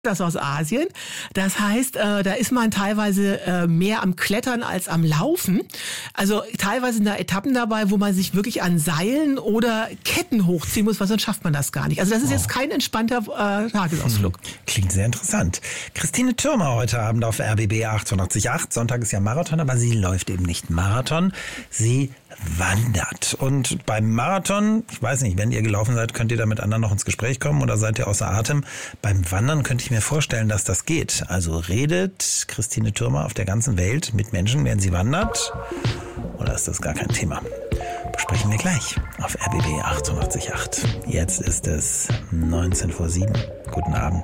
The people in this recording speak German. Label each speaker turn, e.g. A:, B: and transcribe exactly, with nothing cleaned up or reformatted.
A: Das aus Asien. Das heißt, äh, da ist man teilweise äh, mehr am Klettern als am Laufen. Also teilweise sind da Etappen dabei, wo man sich wirklich an Seilen oder Ketten hochziehen muss, weil sonst schafft man das gar nicht. Also das ist oh. jetzt kein entspannter äh, Tagesausflug.
B: Hm. Klingt sehr interessant. Christine Thürmer heute Abend auf R B B achtundachtzig Komma acht. Sonntag ist ja Marathon, aber sie läuft eben nicht Marathon. Sie wandert. Und beim Marathon, ich weiß nicht, wenn ihr gelaufen seid, könnt ihr da mit anderen noch ins Gespräch kommen oder seid ihr außer Atem? Beim Wandern könnte ich mir vorstellen, dass das geht. Also redet Christine Thürmer auf der ganzen Welt mit Menschen, während sie wandert? Oder ist das gar kein Thema? Besprechen wir gleich auf R B B achtundachtzig Komma acht. Jetzt ist es neunzehn vor sieben. Guten Abend.